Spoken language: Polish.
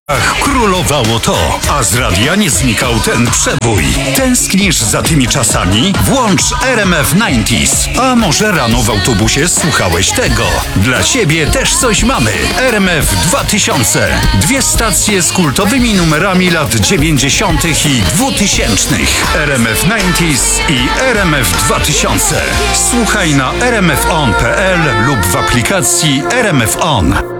Ach, królowało to, a z radia nie znikał ten przebój. Tęsknisz za tymi czasami? Włącz RMF 90s. A może rano w autobusie słuchałeś tego? Dla ciebie też coś mamy. RMF 2000. Dwie stacje z kultowymi numerami lat 90. i 2000. RMF 90s i RMF 2000. Słuchaj na rmfon.pl lub w aplikacji RMF On.